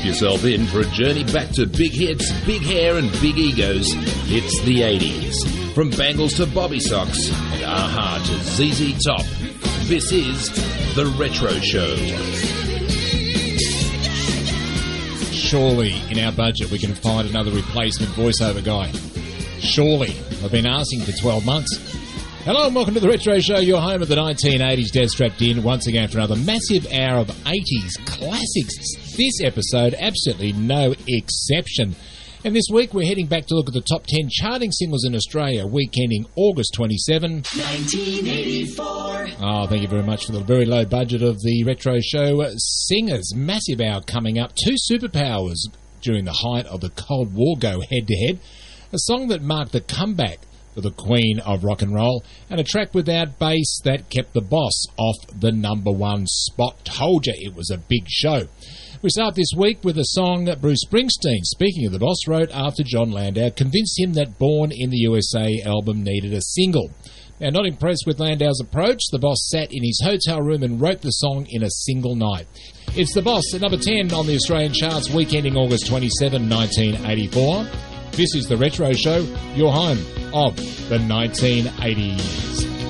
Strap yourself in for a journey back to big hits, big hair and big egos. It's the 80s. From Bangles to Bobby Socks and Aha to ZZ Top. This is The Retro Show. Surely in our budget we can find another replacement voiceover guy. Surely. I've been asking for 12 months. Hello and welcome to The Retro Show, your home of the 1980s. Dead strapped in once again for another massive hour of 80s classics. This episode, absolutely no exception. And this week we're heading back to look at the top 10 charting singles in Australia, week ending August 27, 1984. Oh, thank you very much for the very low budget of the Retro Show. Singers, massive hour coming up. Two superpowers during the height of the Cold War go head-to-head. A song that marked the comeback for the Queen of Rock and Roll, and a track without bass that kept the Boss off the number one spot. Told you it was a big show. We start this week with a song that Bruce Springsteen, speaking of the Boss, wrote after John Landau convinced him that Born in the USA album needed a single. Now, not impressed with Landau's approach, the Boss sat in his hotel room and wrote the song in a single night. It's the Boss at number 10 on the Australian charts, week ending August 27, 1984. This is The Retro Show, your home of the 1980s.